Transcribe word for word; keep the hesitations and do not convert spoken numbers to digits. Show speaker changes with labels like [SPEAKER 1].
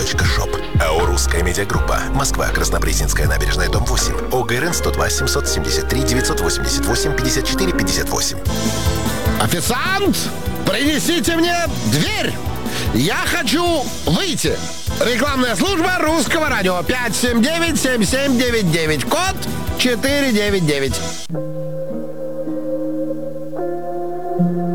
[SPEAKER 1] точка шоп. АО «Русская медиагруппа». Москва, Краснопресненская набережная, дом восемь. ОГРН сто два семьсот семьдесят три девятьсот восемьдесят восемь пятьдесят четыре пятьдесят восемь.
[SPEAKER 2] Официант, принесите мне дверь. Я хочу выйти. Рекламная служба Русского радио. пять семь девять семь семь девять девять. Код четыре девять девять.